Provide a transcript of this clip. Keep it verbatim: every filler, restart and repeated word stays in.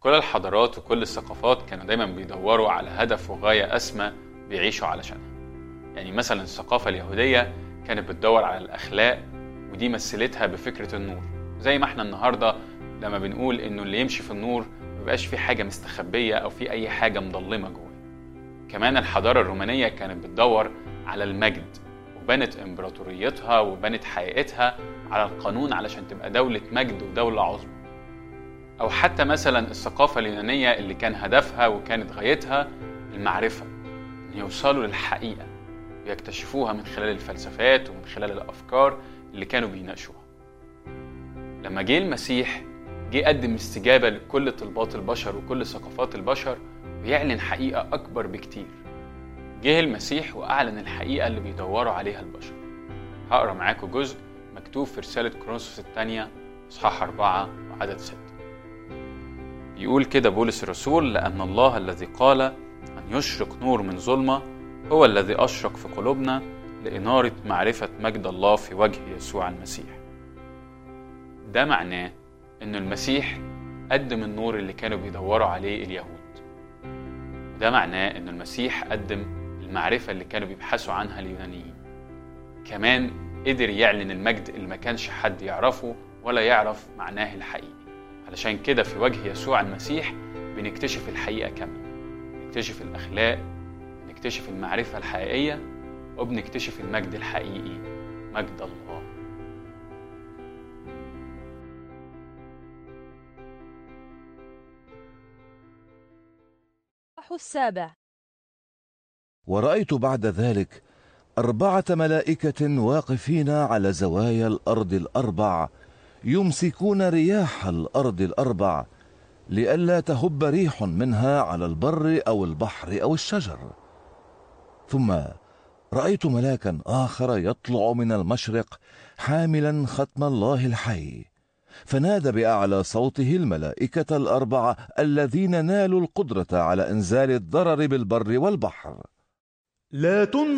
كل الحضارات وكل الثقافات كانوا دايما بيدوروا على هدف وغاية أسمى بيعيشوا علشانها. يعني مثلا الثقافة اليهودية كانت بتدور على الأخلاق، ودي مثلتها بفكرة النور، زي ما احنا النهاردة لما بنقول إنه اللي يمشي في النور مبقاش في حاجة مستخبية أو في أي حاجة مضلمة جواه. كمان الحضارة الرومانية كانت بتدور على المجد، وبنت إمبراطوريتها وبنت حقيقتها على القانون علشان تبقى دولة مجد ودولة عظمى. أو حتى مثلا الثقافة اليونانية اللي كان هدفها وكانت غايتها المعرفة، إن يوصلوا للحقيقة ويكتشفوها من خلال الفلسفات ومن خلال الأفكار اللي كانوا بيناقشوها. لما جه المسيح جه قدم استجابة لكل طلبات البشر وكل ثقافات البشر، ويعلن حقيقة أكبر بكتير. جه المسيح وأعلن الحقيقة اللي بيدوروا عليها البشر. هقرأ معاكم جزء مكتوب في رسالة كورنثوس الثانية إصحاح أربعة وعدد ستة. يقول كده بولس الرسول: لأن الله الذي قال أن يشرق نور من ظلمة هو الذي أشرق في قلوبنا لإنارة معرفة مجد الله في وجه يسوع المسيح. ده معناه إن المسيح قدم النور اللي كانوا بيدوروا عليه اليهود. ده معناه إن المسيح قدم المعرفة اللي كانوا بيبحثوا عنها اليونانيين. كمان قدر يعلن المجد اللي ما كانش حد يعرفه ولا يعرف معناه الحقيقي. علشان كده في وجه يسوع المسيح بنكتشف الحقيقة كاملة، بنكتشف الأخلاق، بنكتشف المعرفة الحقيقية، وبنكتشف المجد الحقيقي، مجد الله. السابع. ورأيت بعد ذلك أربعة ملائكة واقفين على زوايا الأرض الأربع، يمسكون رياح الأرض الأربع لئلا تهب ريح منها على البر أو البحر أو الشجر. ثم رأيت ملاكا آخر يطلع من المشرق حاملا ختم الله الحي، فنادى بأعلى صوته الملائكة الأربعة الذين نالوا القدرة على إنزال الضرر بالبر والبحر: لا